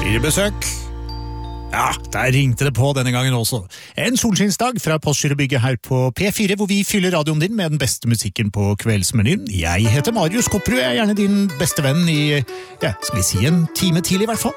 Blir det besøk? Ja, der ringte det på denne gangen også. En solskinnsdag fra Postgirobygget her på P4, hvor vi fyller radioen din med den beste musikken på kveldsmenyen. Jeg heter Marius Kopperud, jeg er gjerne din beste venn i, ja, skal vi si en time til i hvert fall.